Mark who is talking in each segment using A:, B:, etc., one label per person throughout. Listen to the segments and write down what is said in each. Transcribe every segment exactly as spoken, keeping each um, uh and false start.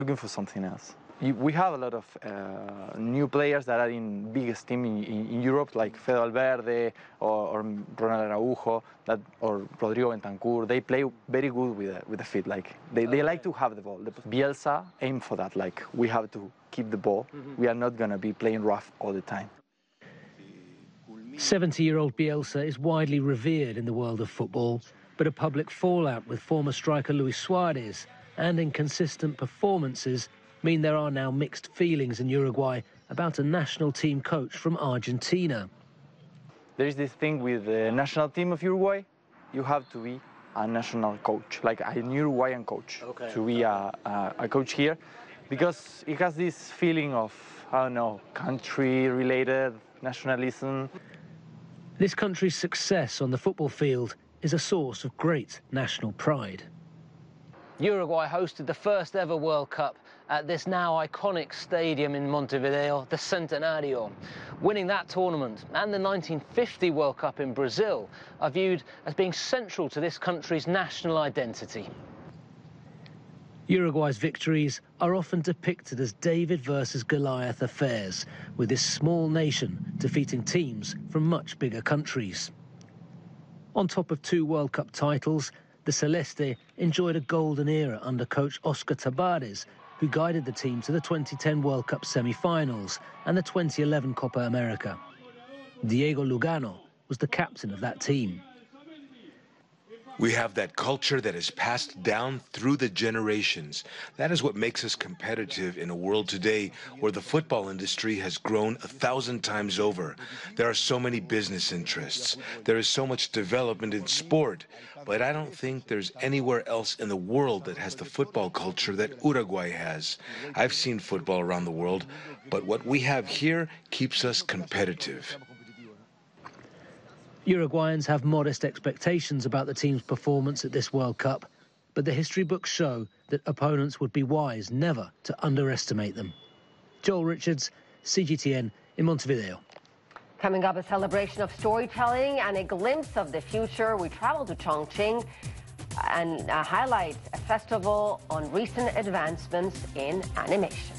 A: Looking for something else. We have a lot of uh, new players that are in biggest team in, in, in Europe, like Fede Valverde or, or Ronald Araujo, that, or Rodrigo Bentancur. They play very good with the, with the feet. Like they, they like to have the ball. The Bielsa aim for that. Like we have to keep the ball. Mm-hmm. We are not gonna be playing rough all the time.
B: seventy-year-old Bielsa is widely revered in the world of football, but a public fallout with former striker Luis Suarez and inconsistent performances mean there are now mixed feelings in Uruguay about a national team coach from Argentina.
A: There is this thing with the national team of Uruguay. You have to be a national coach, like an Uruguayan coach, okay. to be a, a, a coach here, because it has this feeling of, I don't know, country-related nationalism.
B: This country's success on the football field is a source of great national pride. Uruguay hosted the first ever World Cup at this now iconic stadium in Montevideo, the Centenario. Winning that tournament and the nineteen fifty World Cup in Brazil are viewed as being central to this country's national identity. Uruguay's victories are often depicted as David versus Goliath affairs, with this small nation defeating teams from much bigger countries. On top of two World Cup titles, the Celeste enjoyed a golden era under coach Oscar Tabares, who guided the team to the twenty ten World Cup semi-finals and the twenty eleven Copa America. Diego Lugano was the captain of that team.
C: We have that culture that is passed down through the generations. That is what makes us competitive in a world today where the football industry has grown a thousand times over. There are so many business interests. There is so much development in sport. But I don't think there's anywhere else in the world that has the football culture that Uruguay has. I've seen football around the world, but what we have here keeps us competitive.
B: Uruguayans have modest expectations about the team's performance at this World Cup, but the history books show that opponents would be wise never to underestimate them. Joel Richards, C G T N in Montevideo.
D: Coming up, a celebration of storytelling and a glimpse of the future. We travel to Chongqing and uh, highlight a festival on recent advancements in animation.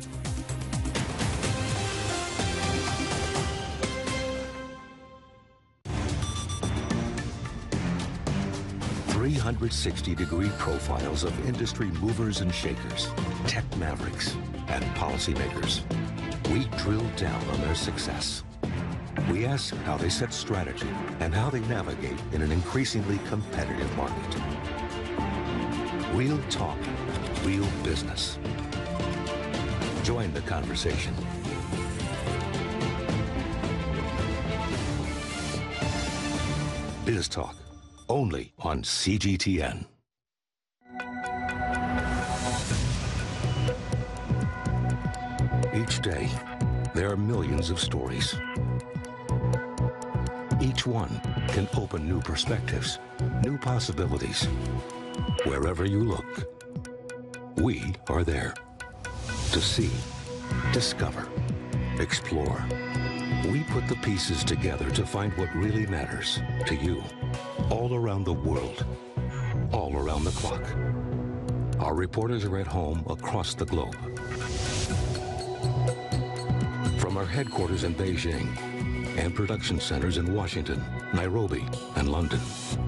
E: three hundred sixty degree profiles of industry movers and shakers, tech mavericks, and policymakers. We drill down on their success. We ask how they set strategy and how they navigate in an increasingly competitive market. Real talk, real business. Join the conversation. Biz Talk, only on C G T N. Each day, there are millions of stories. Each one can open new perspectives, new possibilities. Wherever you look, we are there to see, discover, explore. We put the pieces together to find what really matters to you, all around the world, all around the clock. Our reporters are at home across the globe. From our headquarters in Beijing and production centers in Washington, Nairobi, and London.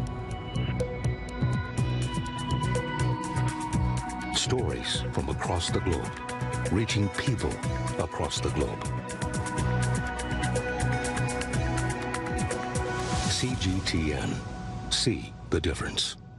E: Stories from across the globe, reaching people across the globe. C G T N. See the difference.